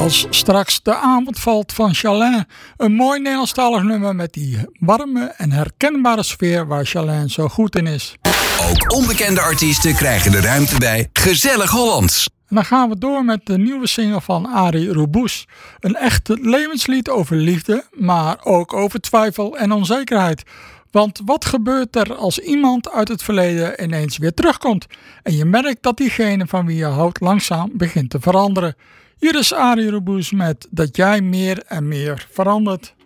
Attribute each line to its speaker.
Speaker 1: Als straks de avond valt van Chalin, een mooi Nederlandstalig nummer met die warme en herkenbare sfeer waar Chalin zo goed in is.
Speaker 2: Ook onbekende artiesten krijgen de ruimte bij Gezellig Hollands.
Speaker 1: En dan gaan we door met de nieuwe single van Arie Roubous. Een echt levenslied over liefde, maar ook over twijfel en onzekerheid. Want wat gebeurt er als iemand uit het verleden ineens weer terugkomt en je merkt dat diegene van wie je houdt langzaam begint te veranderen? Hier is Arie Roubous met Dat jij meer en meer verandert.